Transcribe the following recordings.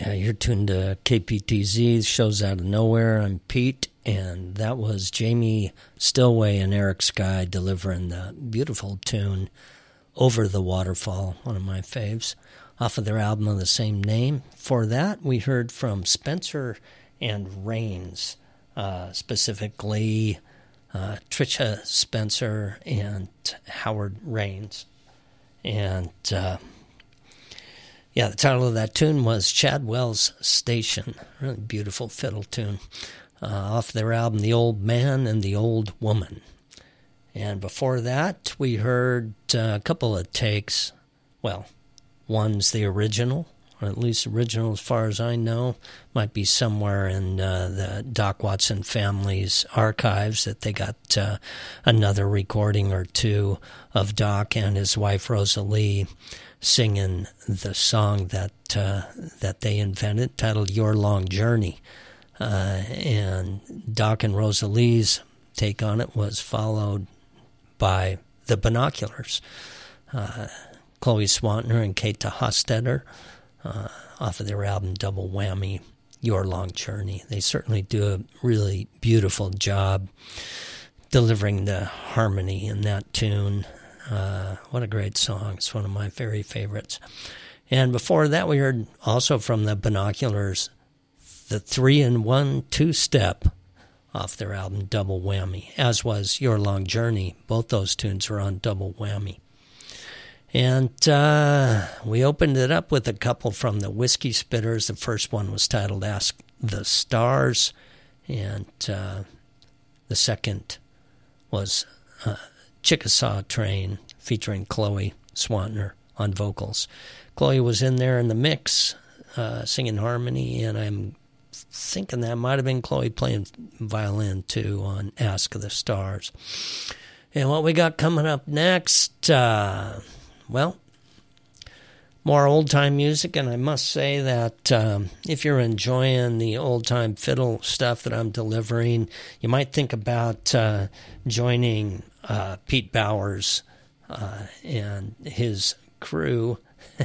Yeah, you're tuned to KPTZ, shows out of nowhere. I'm Pete, and that was Jamie Stillway and Eric Sky delivering the beautiful tune, Over the Waterfall, one of my faves, off of their album of the same name. For that, we heard from Spencer and Rains, specifically Trisha Spencer and Howard Rains. And yeah, the title of that tune was Chadwell's Station. Really beautiful fiddle tune off their album The Old Man and the Old Woman. And before that, we heard a couple of takes. Well, one's the original, or at least original as far as I know. Might be somewhere in the Doc Watson family's archives that they got another recording or two of Doc and his wife Rosalie singing the song that they invented, titled Your Long Journey. And Doc and Rosalie's take on it was followed by the Binoculars, Chloe Swantner and Kate Hostetter, off of their album Double Whammy, Your Long Journey. They certainly do a really beautiful job delivering the harmony in that tune. What a great song. It's one of my very favorites. And before that, we heard also from the Binoculars the 3-in-1 two-step off their album Double Whammy, as was Your Long Journey. Both those tunes are on Double Whammy. And we opened it up with a couple from the Whiskey Spitters. The first one was titled Ask the Stars, and the second was Chickasaw Train, featuring Chloe Swantner on vocals. Chloe was in there in the mix, singing harmony, and I'm thinking that might have been Chloe playing violin, too, on Ask the Stars. And what we got coming up next, well, more old-time music, and I must say that if you're enjoying the old-time fiddle stuff that I'm delivering, you might think about joining Pete Bowers and his crew.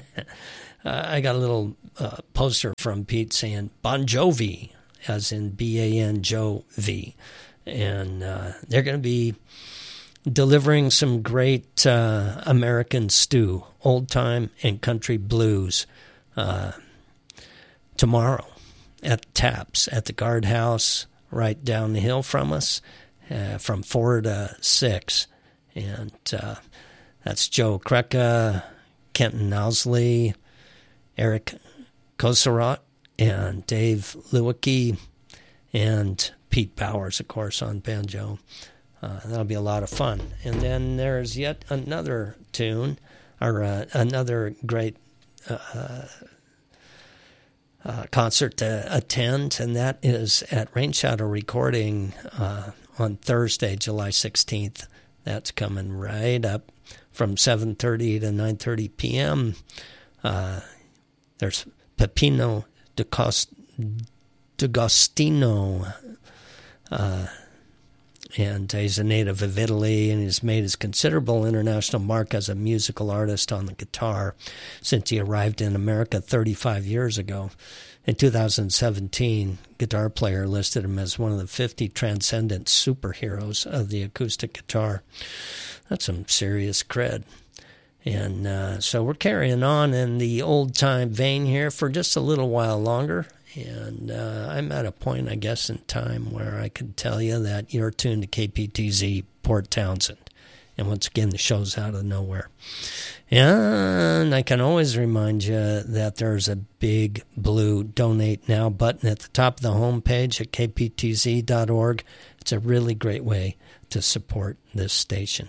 I got a little poster from Pete saying Bon Jovi, as in B-A-N-J-O-V. And they're going to be delivering some great American stew, old-time and country blues, tomorrow at Taps at the Guardhouse right down the hill from us, from 4 to 6. And that's Joe Krecka, Kenton Owsley, Eric Koserot, and Dave Lewicki, and Pete Bowers, of course, on banjo. That'll be a lot of fun. And then there's yet another tune, or another great concert to attend, and that is at Rain Shadow Recording on Thursday, July 16th. That's coming right up from 7:30 to 9:30 p.m. There's Peppino D'Agostino, and he's a native of Italy, and he's made his considerable international mark as a musical artist on the guitar since he arrived in America 35 years ago. In 2017, Guitar Player listed him as one of the 50 transcendent superheroes of the acoustic guitar. That's some serious cred. And so we're carrying on in the old-time vein here for just a little while longer. And I'm at a point, I guess, in time where I could tell you that you're tuned to KPTZ Port Townsend. And once again, the show's out of nowhere. And I can always remind you that there's a big blue Donate Now button at the top of the homepage at kptz.org. It's a really great way to support this station.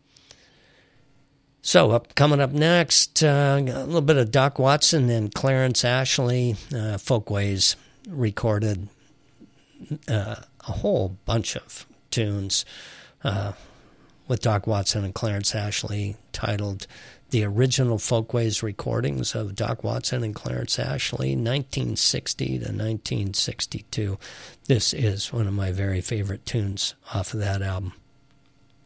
So, coming up next, a little bit of Doc Watson and Clarence Ashley. Folkways recorded a whole bunch of tunes with Doc Watson and Clarence Ashley, titled The Original Folkways Recordings of Doc Watson and Clarence Ashley, 1960 to 1962. This is one of my very favorite tunes off of that album.